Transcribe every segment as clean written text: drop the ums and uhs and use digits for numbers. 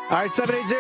All right,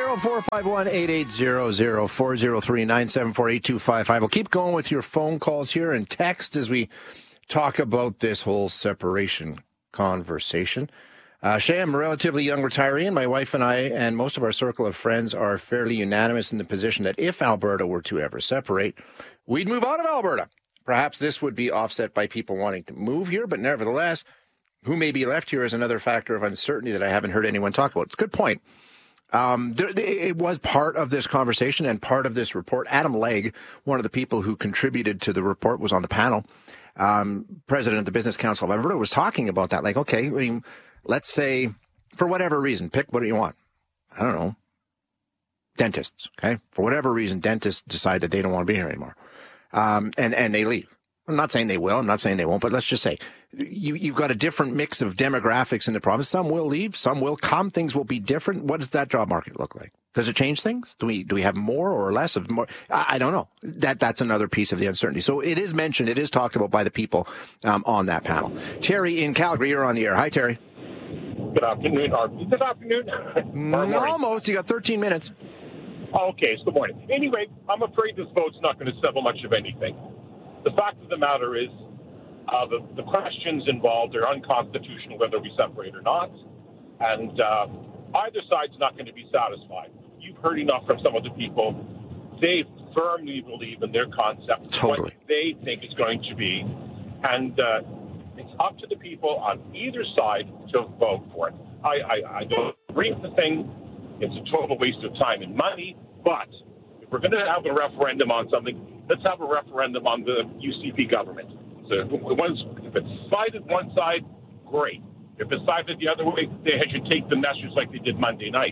780-451-8800-403-974-8255. We'll keep going with your phone calls here and text as we talk about this whole separation conversation. Shay, I'm a relatively young retiree, and my wife and I and most of our circle of friends are fairly unanimous in the position that if Alberta were to ever separate, we'd move out of Alberta. Perhaps this would be offset by people wanting to move here, but nevertheless, who may be left here is another factor of uncertainty that I haven't heard anyone talk about. It's a good point. It was part of this conversation and part of this report. Adam Legg, one of the people who contributed to the report, was on the panel. President of the Business Council of Alberta was talking about that. Like, okay, I mean, let's say, for whatever reason, pick what do you want? I don't know. Dentists, okay? For whatever reason, dentists decide that they don't want to be here anymore. And they leave. I'm not saying they will. I'm not saying they won't. But let's just say you've got a different mix of demographics in the province. Some will leave. Some will come. Things will be different. What does that job market look like? Does it change things? Do we have more or less of more? I don't know. That's another piece of the uncertainty. So it is mentioned. It is talked about by the people on that panel. Terry in Calgary, you're on the air. Hi, Terry. Good afternoon. Good afternoon. Almost. You got 13 minutes. Okay, it's good morning. Anyway, I'm afraid this vote's not going to settle much of anything. The fact of the matter is the questions involved are unconstitutional, whether we separate or not, and either side's not going to be satisfied. You've heard enough from some of the people. They firmly believe in their concept, totally. what they think it's going to be, and it's up to the people on either side to vote for it. I don't agree with the thing. It's a total waste of time and money, but if we're going to have a referendum on something, let's have a referendum on the UCP government. So if it's sided one side, great. If it's sided the other way, they should take the measures like they did Monday night.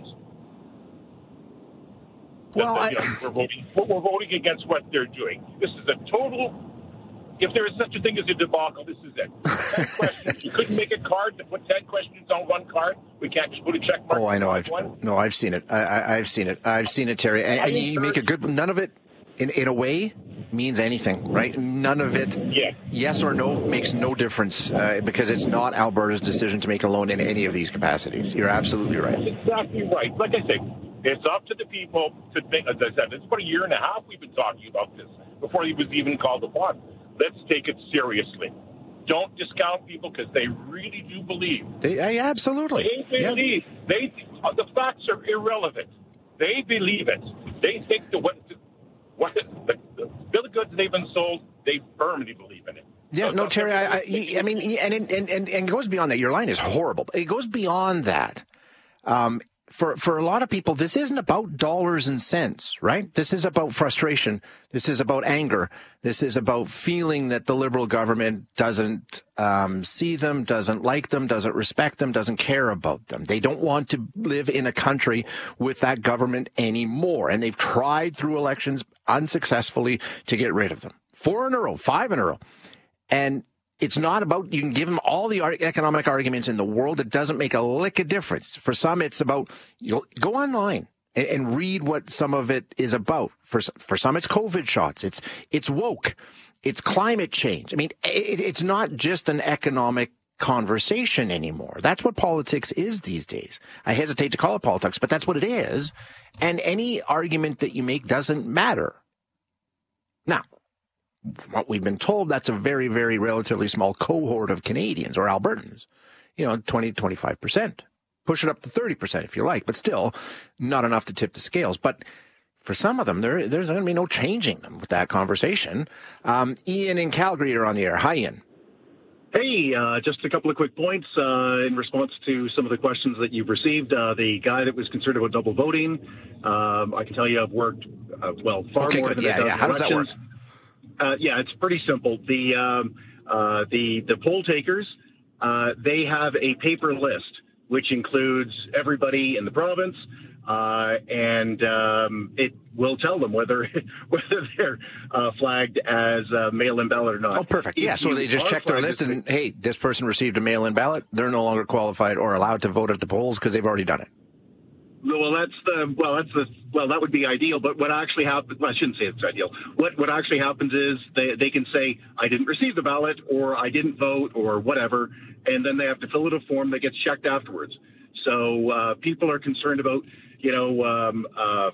Well, we're voting against what they're doing. This is a total. If there is such a thing as a debacle, this is it. 10 questions. You couldn't make a card to put 10 questions on one card. We can't just put a check mark. Oh, I know. I've seen it. I've seen it. I've seen it, Terry. And you make a good. None of it, in a way, means anything, right? None of it, yes or no, makes no difference because it's not Alberta's decision to make a loan in any of these capacities. You're absolutely right. That's exactly right. Like I say, it's up to the people to think. As I said, it's about a year and a half we've been talking about this before he was even called upon. Let's take it seriously. Don't discount people because they really do believe. Absolutely. They believe. Yeah. The facts are irrelevant. They believe it. They think the bill of goods they've been sold, they firmly believe in it. Yeah, so no, Terry, I mean, and it goes beyond that. Your line is horrible. It goes beyond that. For a lot of people, this isn't about dollars and cents, right? This is about frustration. This is about anger. This is about feeling that the Liberal government doesn't see them, doesn't like them, doesn't respect them, doesn't care about them. They don't want to live in a country with that government anymore. And they've tried through elections unsuccessfully to get rid of them. 4 in a row, 5 in a row. And it's not about, you can give them all the economic arguments in the world. It doesn't make a lick of difference. For some, it's about, go online and read what some of it is about. For some, it's COVID shots. It's woke. It's climate change. I mean, it's not just an economic conversation anymore. That's what politics is these days. I hesitate to call it politics, but that's what it is. And any argument that you make doesn't matter. Now, what we've been told, that's a very, very relatively small cohort of Canadians or Albertans, 20, 25%. Push it up to 30% if you like, but still not enough to tip the scales. But for some of them, there's going to be no changing them with that conversation. Ian in Calgary, you're on the air. Hi, Ian. Hey, just a couple of quick points in response to some of the questions that you've received. The guy that was concerned about double voting, I can tell you I've worked, far more than a dozen How does that work? It's pretty simple. The poll takers, they have a paper list, which includes everybody in the province, and it will tell them whether they're flagged as a mail-in ballot or not. Oh, perfect. Yeah, so they just check their list and, hey, this person received a mail-in ballot. They're no longer qualified or allowed to vote at the polls because they've already done it. That would be ideal. But what actually happens, I shouldn't say it's ideal. What actually happens is they can say, I didn't receive the ballot or I didn't vote or whatever, and then they have to fill out a form that gets checked afterwards. So people are concerned about,